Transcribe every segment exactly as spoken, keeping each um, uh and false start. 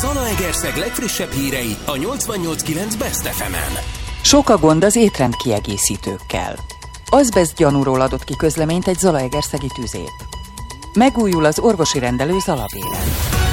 Zalaegerszeg legfrissebb hírei a nyolcvannyolc kilenc Best ef emen. Sok a gond az étrend kiegészítőkkel. Azbeszt gyanúról adott ki közleményt egy zalaegerszegi tüzép. Megújul az orvosi rendelő Zalabéren.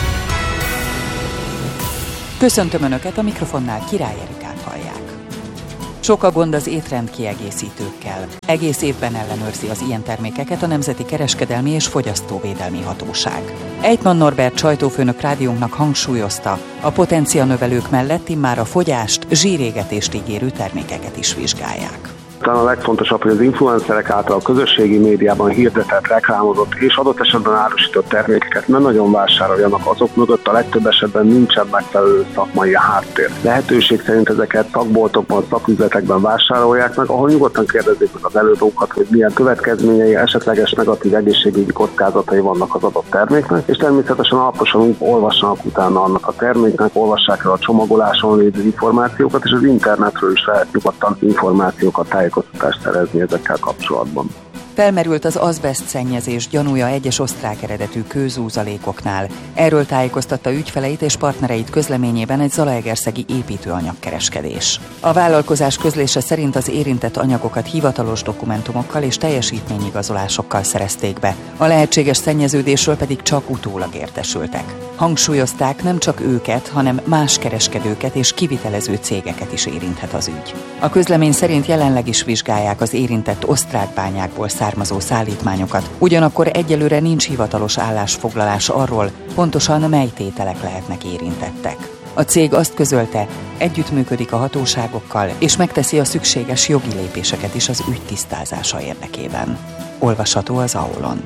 Köszöntöm Önöket, a mikrofonnál Király Erikát hallják. Sok a gond az étrend kiegészítőkkel. Egész évben ellenőrzi az ilyen termékeket a Nemzeti Kereskedelmi és Fogyasztóvédelmi Hatóság. Ejtman Norbert sajtófőnök rádiónknak hangsúlyozta, a potencianövelők mellett immár a fogyást, zsírégetést ígérő termékeket is vizsgálják. Talán a legfontosabb, hogy az influencerek által a közösségi médiában hirdetett, reklámozott és adott esetben árusított termékeket nem nagyon vásároljanak, azok mögött a legtöbb esetben nincsen megfelelő szakmai háttér. Lehetőség szerint ezeket szakboltokban, szaküzletekben vásárolják meg, ahol nyugodtan kérdezzék meg az előadókat, hogy milyen következményei, esetleges negatív egészségügyi kockázatai vannak az adott terméknek, és természetesen alaposan olvassanak utána annak a terméknek, olvassák el a csomagoláson lévő információkat, és az internetről is lehet nyugodtan információkat tájékoztatást szerezni ezekkel kapcsolatban. Felmerült az azbeszt szennyezés gyanúja egyes osztrák eredetű kőzúzalékoknál. Erről tájékoztatta ügyfeleit és partnereit közleményében egy zalaegerszegi építőanyagkereskedés. A vállalkozás közlése szerint az érintett anyagokat hivatalos dokumentumokkal és teljesítményigazolásokkal szerezték be, a lehetséges szennyeződésről pedig csak utólag értesültek. Hangsúlyozták, nem csak őket, hanem más kereskedőket és kivitelező cégeket is érinthet az ügy. A közlemény szerint jelenleg is vizsgálják az érintett osztrák bányákból származó szállítmányokat, ugyanakkor egyelőre nincs hivatalos állásfoglalás arról, pontosan mely tételek lehetnek érintettek. A cég azt közölte, együttműködik a hatóságokkal, és megteszi a szükséges jogi lépéseket is az ügy tisztázása érdekében. Olvasható az á o lon.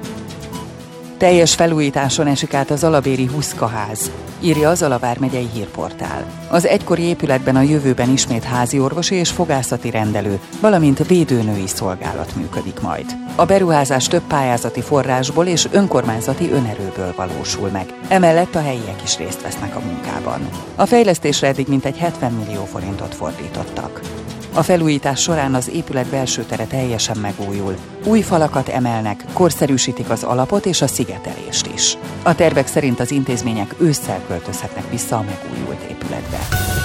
Teljes felújításon esik át a zalabéri Huszkaház, írja a Zala vármegyei hírportál. Az egykori épületben a jövőben ismét háziorvosi és fogászati rendelő, valamint védőnői szolgálat működik majd. A beruházás több pályázati forrásból és önkormányzati önerőből valósul meg. Emellett a helyiek is részt vesznek a munkában. A fejlesztésre eddig mintegy hetven millió forintot fordítottak. A felújítás során az épület belső tere teljesen megújul. Új falakat emelnek, korszerűsítik az alapot és a szigetelést is. A tervek szerint az intézmények ősszel költözhetnek vissza a megújult épületbe.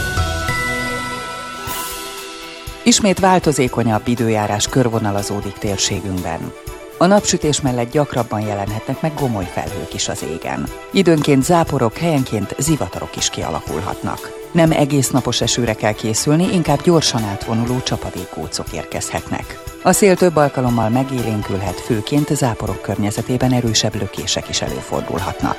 Ismét változékonyabb időjárás körvonalazódik térségünkben. A napsütés mellett gyakrabban jelenhetnek meg gomoly felhők is az égen. Időnként záporok, helyenként zivatarok is kialakulhatnak. Nem egész napos esőre kell készülni, inkább gyorsan átvonuló csapadékgócok érkezhetnek. A szél több alkalommal megélénkülhet, főként záporok környezetében erősebb lökések is előfordulhatnak.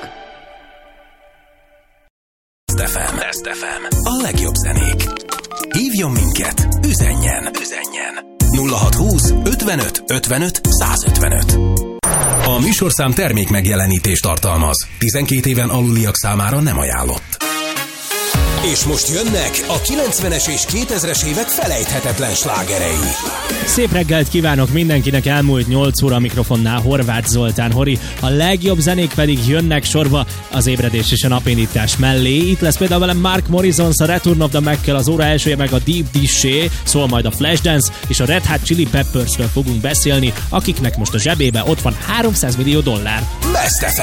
Best ef em. Best ef em. A legjobb zenék. Hívjon minket, üzenjen, üzenjen. nulla hat húsz ötvenöt ötvenöt százötvenöt. A műsorszám termék megjelenítést tartalmaz. tizenkét éven aluliak számára nem ajánlott. És most jönnek a kilencvenes és kétezres évek felejthetetlen slágerei. Szép reggelt kívánok mindenkinek, elmúlt nyolc óra a mikrofonnál Horváth Zoltán Hori. A legjobb zenék pedig jönnek sorba az ébredés és a napindítás mellé. Itt lesz például velem Mark Morrison's a Return of the Mac-kel, az óra elsője meg a Deep Dish-é, szól majd a Flashdance, és a Red Hot Chili Peppersről fogunk beszélni, akiknek most a zsebébe ott van háromszáz millió dollár. Best ef em.